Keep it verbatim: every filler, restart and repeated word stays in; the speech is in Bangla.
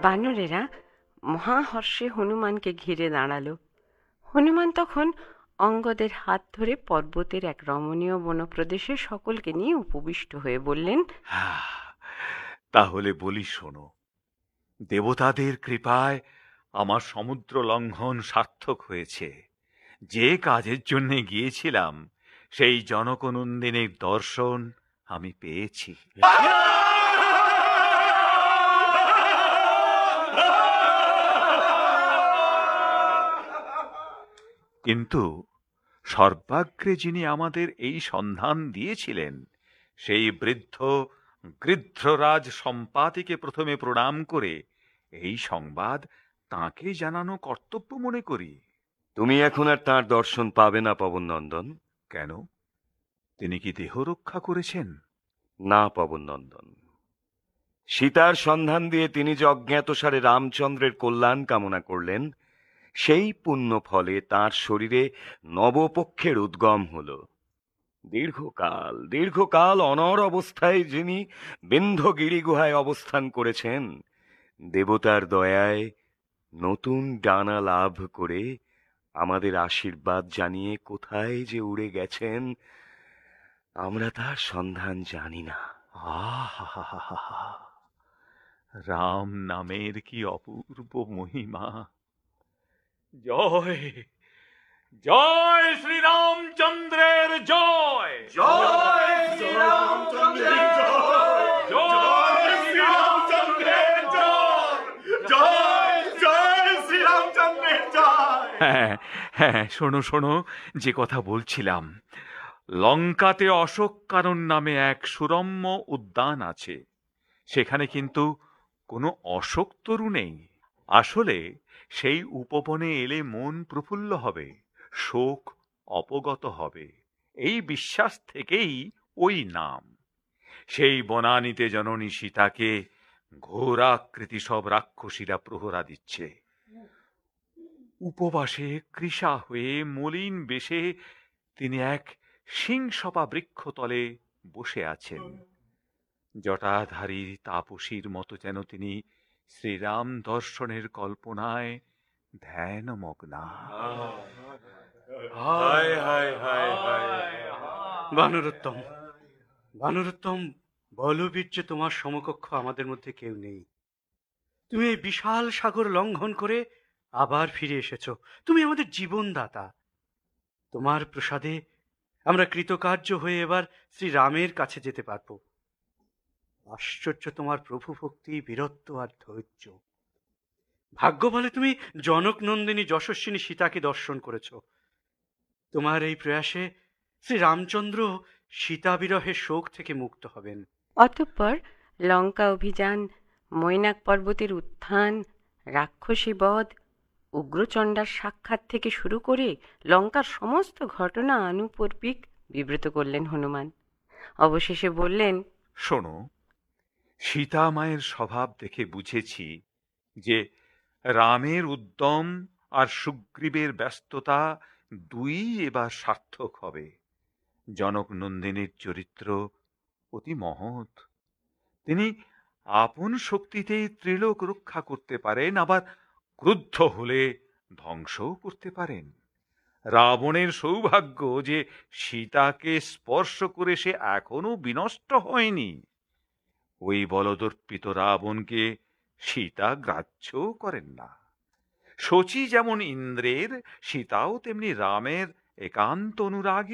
বানরেরা মহাহর্ষে হনুমানকে ঘিরে দাঁড়ালো। হনুমান তখন অঙ্গদের হাত ধরে পর্বতের এক রমণীয় বনপ্রদেশে সকলকে নিয়ে উপবিষ্ট হয়ে বললেন, তাহলে বলি শোনো, দেবতাদের কৃপায় আমার সমুদ্র লঙ্ঘন সার্থক হয়েছে। যে কাজের জন্য গিয়েছিলাম সেই জনকনন্দিনীর দর্শন আমি পেয়েছি। কিন্তু সর্বাগ্রে যিনি আমাদের এই সন্ধান দিয়েছিলেন সেই বৃদ্ধ গৃধ্ররাজ সম্পাতিকে প্রথমে প্রণাম করে এই সংবাদ তাঁকে জানানো কর্তব্য মনে করি। তুমি এখন আর তাঁর দর্শন পাবে না পবননন্দন। কেন? তিনি কি দেহ রক্ষা করেছেন? না পবননন্দন, সীতার সন্ধান দিয়ে তিনি যে অজ্ঞাতসারে রামচন্দ্রের কল্যাণ কামনা করলেন, সেই পুণ্য ফলে তাঁর শরীরে নবপক্ষের উদ্গম হল। দীর্ঘকাল দীর্ঘকাল অনর অবস্থায় যিনি বিন্ধ্যগিরি গুহায় অবস্থান করেছেন, দেবতার দয়ায় নতুন ডানা লাভ করে আমাদের আশীর্বাদ জানিয়ে কোথায় যে উড়ে গেছেন আমরা তার সন্ধান জানি না। আহা! রাম নামের কি অপূর্ব মহিমা! জয় জয় শ্রীরামচন্দ্রের জয়! জয় শ্রীরামচন্দ্রের জয়! জয় শ্রীরামচন্দ্রের জয়! জয় জয় শ্রীরামচন্দ্রের জয়! হ্যাঁ হ্যাঁ, শোনো শোনো, যে কথা বলছিলাম, লঙ্কাতে অশোক কানন নামে এক সুরম্য উদ্যান আছে। সেখানে কিন্তু কোনো অশোক তরু নেই। আসলে সেই উপবনে এলে মন প্রফুল্ল হবে, শোক অপগত হবে, এই বিশ্বাস থেকেই ওই নাম। সেই বনানীতে জননী সীতাকে ঘোরাকৃতি সব রাক্ষসীরা প্রহরা দিচ্ছে। উপবাসে কৃশা হয়ে মলিন বেশে তিনি এক সিংসপা বৃক্ষতলে বসে আছেন। জটাধারী তাপসীর মতো যেন তিনি শ্রীরাম দর্শনের কল্পনায় ধ্যানমগ্না। বানরোত্তম, বানরোত্তম, বলবীর্যে তোমার সমকক্ষ আমাদের মধ্যে কেউ নেই। তুমি এই বিশাল সাগর লঙ্ঘন করে আবার ফিরে এসেছ। তুমি আমাদের জীবনদাতা। তোমার প্রসাদে আমরা কৃতকার্য হয়ে এবার শ্রীরামের কাছে যেতে পারব। আশ্চর্য তোমার প্রভু ভক্তি, বীরত্ব আর ধৈর্য। ভাগ্য বলে তুমি জনক নন্দিনী যশস্বিনী সীতাকে দর্শন করেছ। তোমার এই প্রয়াসে শ্রীরামচন্দ্র সীতা বিরহের শোক থেকে মুক্ত হবেন। অতঃপর লঙ্কা অভিযান, মৈনাক পর্বতের উত্থান, রাক্ষসী বধ, উগ্রচণ্ডার সাক্ষাৎ থেকে শুরু করে লঙ্কার সমস্ত ঘটনা আনুপর্বিক বিবৃত করলেন হনুমান। অবশেষে বললেন, শোনো, সীতা মায়ের স্বভাব দেখে বুঝেছি যে রামের উদ্যম আর সুগ্রীবের ব্যস্ততা দুই এবার সার্থক হবে। জনক নন্দিনীর চরিত্র অতি মহৎ। তিনি আপন শক্তিতেই ত্রিলোক রক্ষা করতে পারেন, আবার ক্রুদ্ধ হলে ধ্বংসও করতে পারেন। রাবণের সৌভাগ্য যে সীতাকে স্পর্শ করে সে এখনো বিনষ্ট হয়নি। ওই বলদর্পিত রাবণকে সীতা গ্রাহ্যও করেন না। শচী যেমন ইন্দ্রের, সীতাও তেমনি রামের একান্ত অনুরাগী।